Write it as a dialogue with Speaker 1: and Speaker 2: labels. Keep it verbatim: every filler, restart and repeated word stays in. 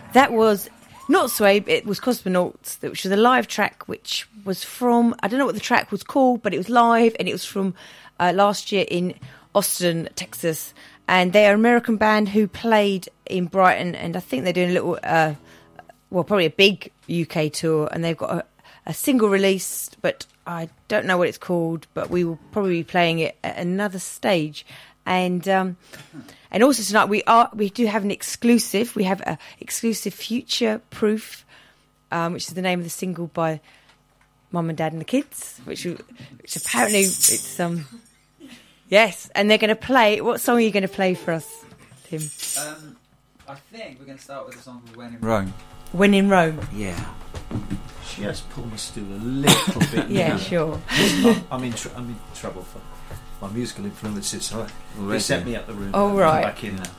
Speaker 1: that was not Sway, it was Cosmonauts, which was a live track, which was from, I don't know what the track was called, but it was live, and it was from uh, last year in Austin, Texas. And they are an American band who played in Brighton, and I think they're doing a little, uh, well, probably a big U K tour, and they've got a, a single release, but I don't know what it's called, but we will probably be playing it at another stage. And um, and also tonight we are we do have an exclusive. We have a exclusive Future Proof, um, which is the name of the single by Mum and Dad and the Kids, which which apparently it's um yes, and they're going to play. What song are you going to play for us, Tim?
Speaker 2: Um, I think we're going to start with a song called "When in Rome."
Speaker 1: When in Rome.
Speaker 2: Yeah.
Speaker 3: She has pulled my stool a little bit.
Speaker 1: Yeah,
Speaker 3: now.
Speaker 1: sure.
Speaker 3: I'm, I'm in. Tr- I'm in trouble for my musical influences. So they sent me up the room.
Speaker 1: Oh right.
Speaker 3: Back in now.